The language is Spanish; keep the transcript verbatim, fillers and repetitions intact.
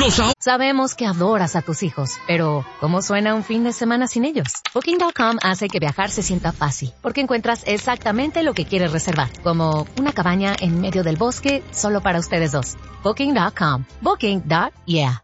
Los ahorros. Sabemos que adoras a tus hijos, pero ¿cómo suena un fin de semana sin ellos? Booking punto com hace que viajar se sienta fácil, porque encuentras exactamente lo que quieres reservar, como una cabaña en medio del bosque solo para ustedes dos. Booking punto com. Booking. Yeah.